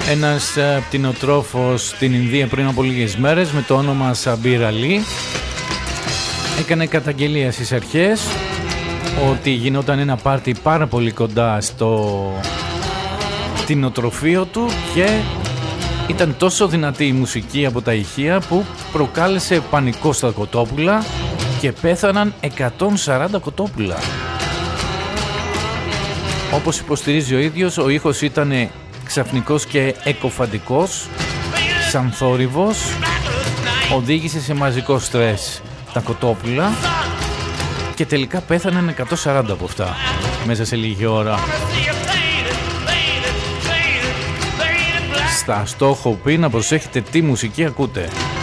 Ένας πτηνοτρόφος στην Ινδία πριν από λίγες μέρες με το όνομα Σαμπίρ Αλί έκανε καταγγελία στις αρχές ότι γινόταν ένα πάρτι πάρα πολύ κοντά στο πτηνοτροφείο του και ήταν τόσο δυνατή η μουσική από τα ηχεία που προκάλεσε πανικό στα κοτόπουλα και πέθαναν 140 κοτόπουλα. Όπως υποστηρίζει ο ίδιος, ο ήχος ήταν ξαφνικός και εκοφαντικός, σαν θόρυβος, οδήγησε σε μαζικό στρες τα κοτόπουλα και τελικά πέθαναν 140 από αυτά μέσα σε λίγη ώρα. Στα στόχο πει να προσέχετε τι μουσική ακούτε.